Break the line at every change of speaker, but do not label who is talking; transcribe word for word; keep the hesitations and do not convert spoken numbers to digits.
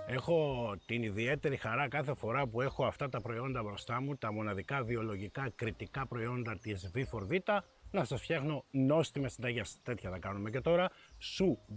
Έχω την ιδιαίτερη χαρά κάθε φορά που έχω αυτά τα προϊόντα μπροστά μου, τα μοναδικά βιολογικά κριτικά προϊόντα της βι φορ β, να σας φτιάχνω νόστιμες συνταγές. Τέτοια θα κάνουμε και τώρα. Σου